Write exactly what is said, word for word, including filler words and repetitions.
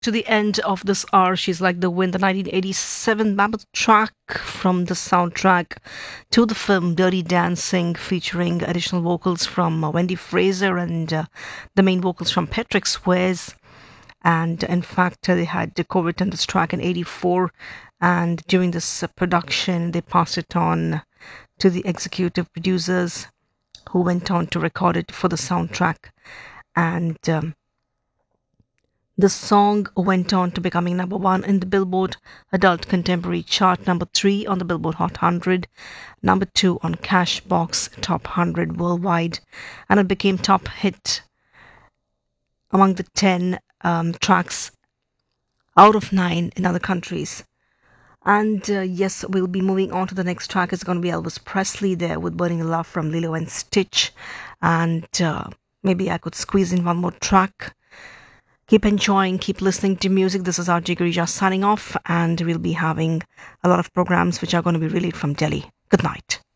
to the end of this hour. She's Like the Wind, the nineteen eighty-seven mammoth track from the soundtrack to the film Dirty Dancing, featuring additional vocals from uh, Wendy Fraser and uh, the main vocals from Patrick Swayze. And in fact, uh, they had co-written this track in eighty-four, and during this uh, production, they passed it on to the executive producers who went on to record it for the soundtrack. And um, the song went on to becoming number one in the Billboard Adult Contemporary chart, number three on the Billboard Hot one hundred, number two on Cashbox Top one hundred worldwide, and it became top hit among the ten um, tracks out of nine in other countries. And uh, yes, we'll be moving on to the next track. It's going to be Elvis Presley there with Burning Love from Lilo and Stitch. And uh, maybe I could squeeze in one more track. Keep enjoying, keep listening to music. This is R J Girija signing off, and we'll be having a lot of programs which are going to be relayed from Delhi. Good night.